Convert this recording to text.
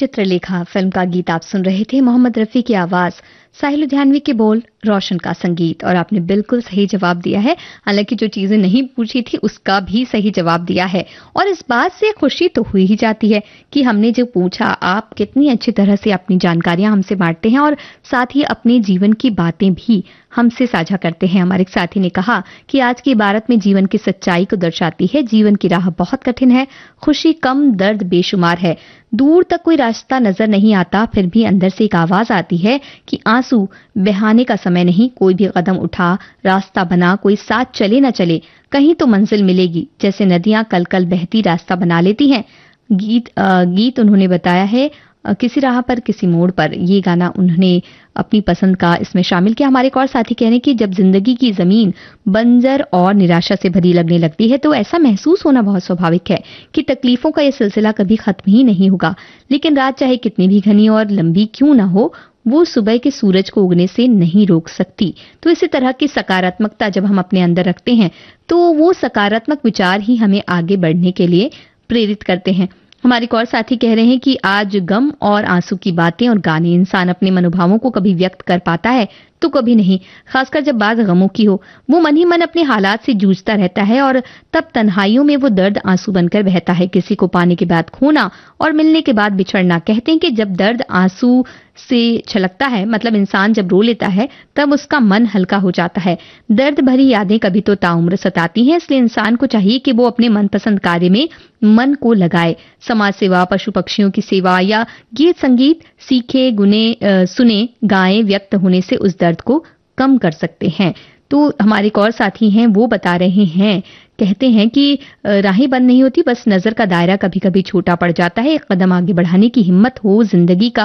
Chitralekha film का गीत आप सुन रहे थे। मोहम्मद रफी की आवाज, साहिल लुधियानवी के बोल, रोशन का संगीत। और आपने बिल्कुल सही जवाब दिया है। हालांकि जो चीजें नहीं पूछी थी उसका भी सही जवाब दिया है। और इस बात से खुशी तो हुई ही जाती है कि हमने जो पूछा, आप कितनी अच्छी तरह से अपनी जानकारियां हमसे बांटते हैं और साथ ही अपने जीवन की बातें भी हमसे साझा करते हैं। हमारे साथी ने कहा कि आज की इबारत में जीवन की सच्चाई को दर्शाती है। जीवन की राह बहुत कठिन है, खुशी कम, दर्द बेशुमार है। दूर तक कोई रास्ता नजर नहीं आता, फिर भी अंदर से एक आवाज आती है कि आंसू बहाने का समय नहीं। कोई भी कदम उठा, रास्ता बना, कोई साथ चले न चले, कहीं तो मंजिल मिलेगी। जैसे नदियां कल कल बहती रास्ता बना लेती हैं। गीत उन्होंने बताया है किसी राह पर किसी मोड़ पर। ये गाना उन्होंने अपनी पसंद का इसमें शामिल किया। हमारे एक और साथी कह रहे हैं कि जब जिंदगी की जमीन बंजर और निराशा से भरी लगने लगती है तो ऐसा महसूस होना बहुत स्वाभाविक है कि तकलीफों का ये सिलसिला कभी खत्म ही नहीं होगा। लेकिन रात चाहे कितनी भी घनी और लंबी क्यों ना हो, वो सुबह के सूरज को उगने से नहीं रोक सकती। तो इसी तरह की सकारात्मकता जब हम अपने अंदर रखते हैं तो वो सकारात्मक विचार ही हमें आगे बढ़ने के लिए प्रेरित करते हैं। हमारे एक और साथी कह रहे हैं कि आज गम और आंसू की बातें और गाने, इंसान अपने मनोभावों को कभी व्यक्त कर पाता है तो कभी नहीं, खासकर जब बात गमों की हो। वो मन ही मन अपने हालात से जूझता रहता है और तब तन्हाइयों में वो दर्द आंसू बनकर बहता है। किसी को पाने के बाद खोना और मिलने के बाद बिछड़ना। कहते हैं कि जब दर्द आंसू से छलकता है, मतलब इंसान जब रो लेता है, तब उसका मन हल्का हो जाता है। दर्द भरी यादें कभी तो ताउम्र सताती हैं, इसलिए इंसान को चाहिए कि वो अपने मनपसंद कार्य में मन को लगाए। समाज सेवा, पशु पक्षियों की सेवा या गीत संगीत सीखे, सुने, गाएं, व्यक्त होने से उस दर्द को कम कर सकते हैं। तो हमारे एक और साथी हैं, वो बता रहे हैं, कहते हैं कि राहें बंद नहीं होती, बस नजर का दायरा कभी कभी छोटा पड़ जाता है। एक कदम आगे बढ़ाने की हिम्मत हो, जिंदगी का